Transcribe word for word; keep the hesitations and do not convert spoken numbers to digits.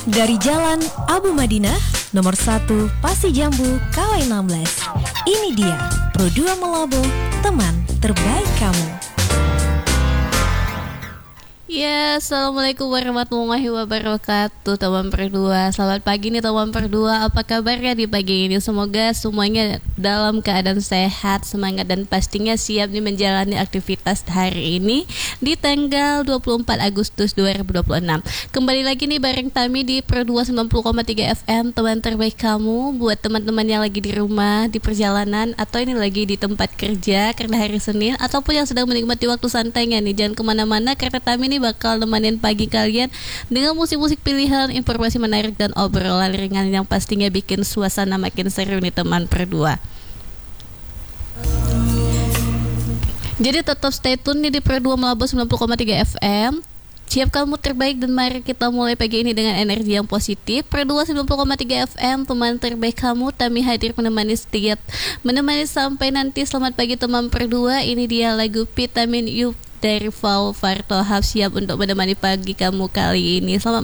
Dari Jalan Abu Madinah, nomor satu Pasi Jambu, K W enam belas. Ini dia Pro dua Melabo, teman terbaik kamu. Ya, assalamualaikum warahmatullahi wabarakatuh, teman Perdua. Selamat pagi nih teman Perdua. Apa kabarnya di pagi ini? Semoga semuanya dalam keadaan sehat, semangat dan pastinya siap nih menjalani aktivitas hari ini di tanggal dua puluh empat Agustus dua ribu dua puluh enam. Kembali lagi nih bareng kami di Perdua sembilan puluh koma tiga F M, teman terbaik kamu. Buat teman-teman yang lagi di rumah, di perjalanan, atau ini lagi di tempat kerja karena hari Senin, ataupun yang sedang menikmati waktu santainya nih, jangan kemana-mana karena kami nih bakal nemenin pagi kalian dengan musik-musik pilihan, informasi menarik dan obrolan ringan yang pastinya bikin suasana makin seru nih teman Perdua. Jadi tetap stay tune nih di Perdua Melabo sembilan puluh koma tiga F M. Siapkan mood terbaik dan mari kita mulai pagi ini dengan energi yang positif. Perdua sembilan puluh koma tiga F M, teman terbaik kamu. Kami hadir menemani setiap menemani sampai nanti. Selamat pagi teman Perdua. Ini dia lagu Vitamin U dari Val Fartohap, siap untuk menemani pagi kamu kali ini. Selamat